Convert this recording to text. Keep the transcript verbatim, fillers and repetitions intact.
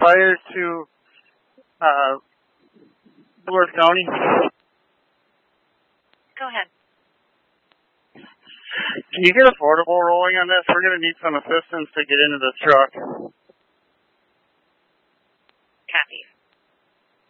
prior to uh, Worth County? Go ahead. Can you get affordable rolling on this? We're going to need some assistance to get into this truck. Copy.